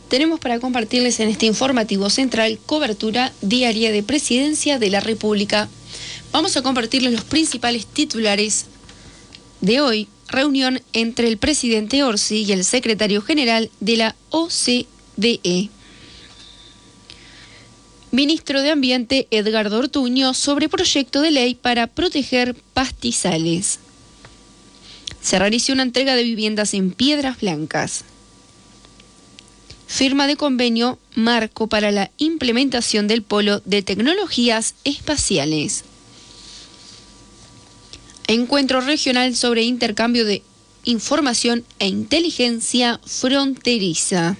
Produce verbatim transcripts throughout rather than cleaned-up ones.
tenemos para compartirles en este informativo central cobertura diaria de Presidencia de la República. Vamos a compartirles los principales titulares de hoy. Reunión entre el presidente Orsi y el secretario general de la O C D E. Ministro de Ambiente Edgardo Ortuño sobre proyecto de ley para proteger pastizales. Se realizó una entrega de viviendas en Piedras Blancas. Firma de convenio marco para la implementación del Polo de Tecnologías Espaciales. Encuentro regional sobre intercambio de información e inteligencia fronteriza.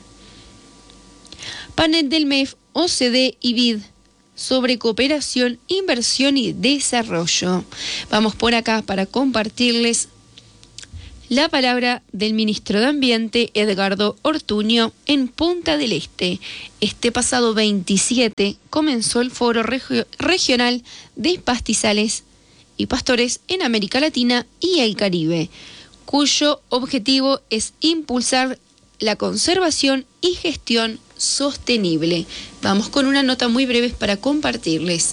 Panel del M E F, O C D y B I D sobre cooperación, inversión y desarrollo. Vamos por acá para compartirles la palabra del ministro de Ambiente, Edgardo Ortuño, en Punta del Este. Este pasado veintisiete comenzó el Foro Regio- Regional de Pastizales y Pastores en América Latina y el Caribe, cuyo objetivo es impulsar la conservación y gestión sostenible. Vamos con una nota muy breve para compartirles.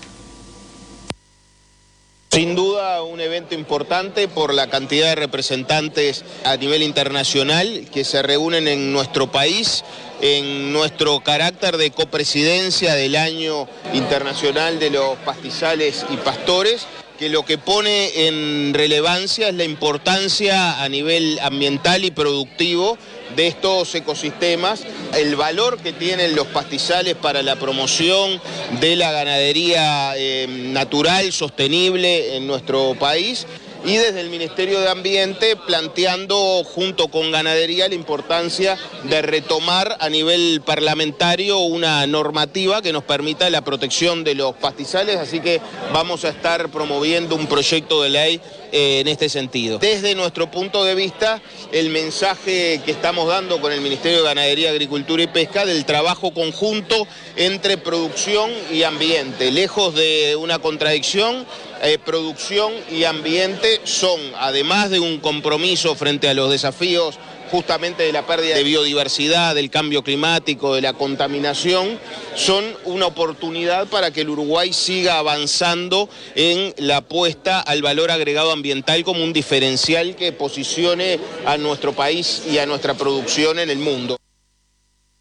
Sin duda un evento importante por la cantidad de representantes a nivel internacional que se reúnen en nuestro país, en nuestro carácter de copresidencia del Año Internacional de los Pastizales y Pastores, que lo que pone en relevancia es la importancia a nivel ambiental y productivo de estos ecosistemas, el valor que tienen los pastizales para la promoción de la ganadería eh, natural, sostenible en nuestro país, y desde el Ministerio de Ambiente planteando junto con Ganadería la importancia de retomar a nivel parlamentario una normativa que nos permita la protección de los pastizales, así que vamos a estar promoviendo un proyecto de ley eh, en este sentido. Desde nuestro punto de vista, el mensaje que estamos dando con el Ministerio de Ganadería, Agricultura y Pesca del trabajo conjunto entre producción y ambiente, lejos de una contradicción. Eh, producción y ambiente son, además de un compromiso frente a los desafíos justamente de la pérdida de biodiversidad, del cambio climático, de la contaminación, son una oportunidad para que el Uruguay siga avanzando en la apuesta al valor agregado ambiental como un diferencial que posicione a nuestro país y a nuestra producción en el mundo.